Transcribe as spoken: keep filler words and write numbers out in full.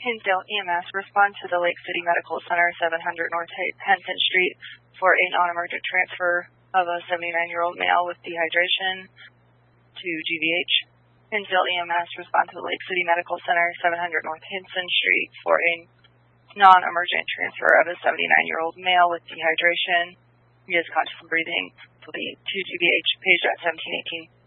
Hinsdale E M S respond to the Lake City Medical Center, seven hundred North Henson Street, for a non-emergent transfer of a seventy-nine-year-old male with dehydration to G V H. Hinsdale E M S respond to the Lake City Medical Center, seven hundred North Henson Street, for a non-emergent transfer of a seventy-nine-year-old male with dehydration. He is conscious and breathing. To G V H, page at seventeen eighteen.